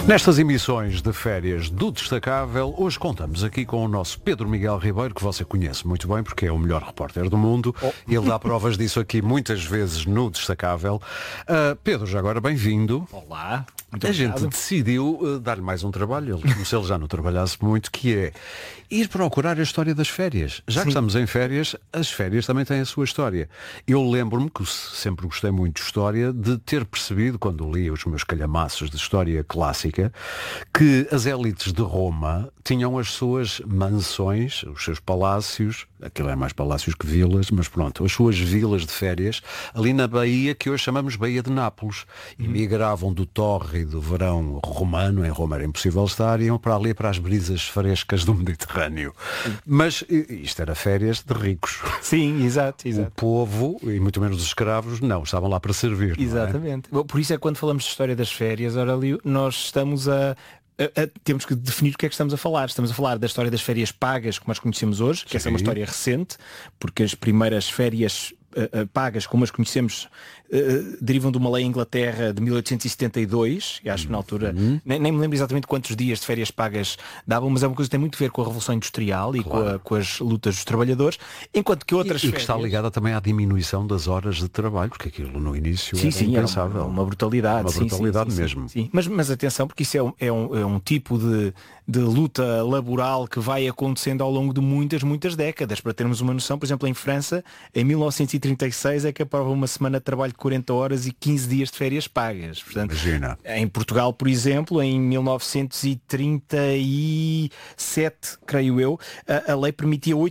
Nestas emissões de férias do Destacável, hoje contamos aqui com o nosso Pedro Miguel Ribeiro, que você conhece muito bem, porque é o melhor repórter do mundo. Ele dá provas disso aqui muitas vezes no Destacável. Pedro, já agora bem-vindo. Olá. Muito a obrigado. gente decidiu dar-lhe mais um trabalho, como se ele já não trabalhasse muito, que é ir procurar a história das férias. Já que estamos em férias, as férias também têm a sua história. Eu lembro-me, que sempre gostei muito de história, de ter percebido, quando li os meus calhamaços de história clássica, que as élites de Roma tinham as suas mansões, os seus palácios, aquilo é mais palácios que vilas, mas pronto, as suas vilas de férias, ali na Baía, que hoje chamamos Baía de Nápoles. E migravam do torre do verão romano, em Roma era impossível estar, iam para ali para as brisas frescas do Mediterrâneo. Mas isto era férias de ricos. Sim, exato. O povo, e muito menos os escravos, não, estavam lá para servir. Exatamente. Bom, por isso é que quando falamos de história das férias, Aurélio, nós estamos temos que definir o que é que estamos a falar. Estamos a falar da história das férias pagas, como as conhecemos hoje, que essa é uma história recente, porque as primeiras férias pagas, como as conhecemos, derivam de uma lei em Inglaterra de 1872, e acho que na altura, nem me lembro exatamente quantos dias de férias pagas davam, mas é uma coisa que tem muito a ver com a Revolução Industrial e com as lutas dos trabalhadores, enquanto que outras férias... que está ligada também à diminuição das horas de trabalho, porque aquilo no início era impensável. Uma brutalidade. Uma brutalidade mesmo. Sim. Mas atenção, porque isso é um tipo de luta laboral que vai acontecendo ao longo de muitas décadas. Para termos uma noção, por exemplo, em França, em 1936 é que aprova uma semana de trabalho de 40 horas e 15 dias de férias pagas. Portanto, imagina. Em Portugal, por exemplo, em 1937, creio eu, a lei permitia 8